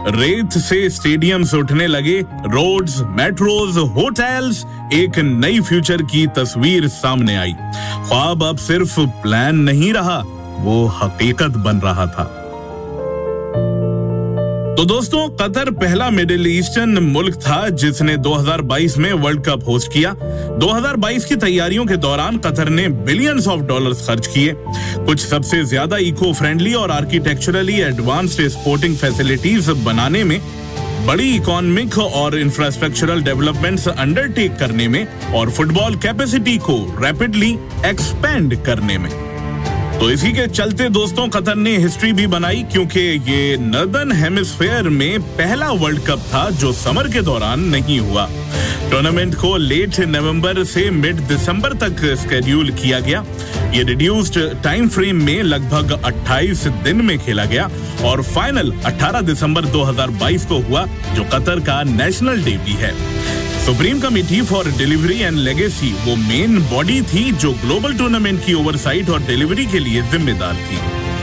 रेत से स्टेडियम्स उठने लगे, रोड्स, मेट्रोज, होटल्स, एक नई फ्यूचर की तस्वीर सामने आई। ख्वाब अब सिर्फ प्लान नहीं रहा, वो हकीकत बन रहा था। तो दोस्तों, कतर पहला मिडिल ईस्टर्न मुल्क था जिसने 2022 में वर्ल्ड कप होस्ट किया। 2022 की तैयारियों के दौरान कतर ने बिलियंस ऑफ डॉलर्स खर्च किए। कुछ सबसे ज्यादा इको फ्रेंडली और आर्किटेक्चरली एडवांस्ड स्पोर्टिंग फैसिलिटीज बनाने में, बड़ी इकोनॉमिक और इंफ्रास्ट्रक्चरल डेवलपमेंट्स अंडरटेक करने में और फुटबॉल कैपेसिटी को रैपिडली एक्सपेंड करने में। तो इसी के चलते दोस्तों, कतर ने हिस्ट्री भी बनाई, क्योंकि ये नॉर्दर्न हेमिस्फीयर में पहला वर्ल्ड कप था जो समर के दौरान नहीं हुआ। टूर्नामेंट को लेट नवंबर से मिड दिसंबर तक शेड्यूल किया गया। ये रिड्यूस्ड टाइम फ्रेम में लगभग 28 दिन में खेला गया और फाइनल 18 दिसंबर 2022 को हुआ, जो कतर का नेशनल डे भी है। Supreme committee for delivery and legacy वो मेन बॉडी थी जो ग्लोबल टूर्नामेंट की ओवरसाइट और डिलीवरी के लिए जिम्मेदार थी।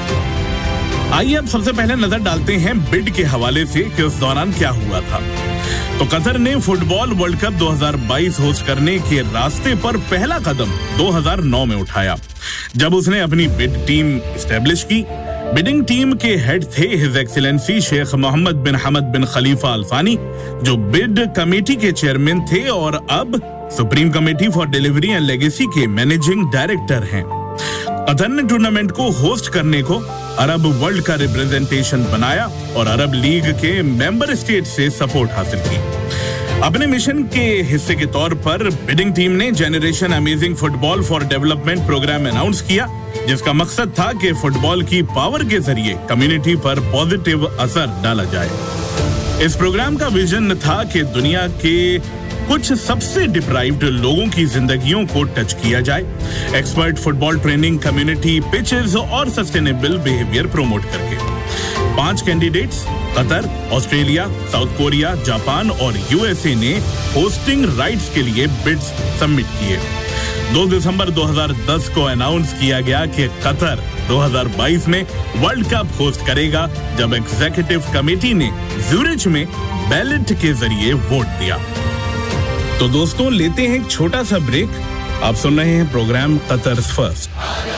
आइए अब सबसे पहले नजर डालते हैं बिड के हवाले से कि उस दौरान क्या हुआ था। तो कतर ने फुटबॉल वर्ल्ड कप 2022 होस्ट करने के रास्ते पर पहला कदम 2009 में उठाया, जब उसने अपनी बिड टीम एस्टेब्लिश की। बिडिंग टीम के हेड थे हिज एक्सीलेंसी शेख मोहम्मद बिन हमद बिन खलीफा अल थानी, जो बिड कमेटी के चेयरमैन थे और अब supreme committee for delivery and legacy के मैनेजिंग डायरेक्टर हैं। कतर ने टूर्नामेंट को होस्ट करने को अरब वर्ल्ड का रिप्रेजेंटेशन बनाया और अरब लीग के मेंबर स्टेट से सपोर्ट हासिल की। अपने मिशन के हिस्से के तौर पर बिडिंग टीम ने generation amazing football for development programme announce किया, जिसका मकसद था कि फुटबॉल की पावर के जरिए कम्युनिटी पर पॉजिटिव असर डाला जाए। इस प्रोग्राम का विजन था कि दुनिया के कुछ सबसे डिप्राइव्ड लोगों की जिंदगियों को टच किया जाए, expert football training, community pitches और सस्टेनेबल बिहेवियर प्रमोट करके। 5 candidates Qatar, Australia, south Korea, Japan और यूएसए ने होस्टिंग राइट्स के लिए बिड्स सबमिट किए। 2 दिसंबर 2010 को अनाउंस किया गया कि कतर 2022 में वर्ल्ड कप होस्ट करेगा, जब एग्जीक्यूटिव कमेटी ने ज्यूरिच में बैलेट के जरिए वोट दिया। तो दोस्तों, लेते हैं एक छोटा सा ब्रेक। आप सुन रहे हैं प्रोग्राम कतर फर्स्ट।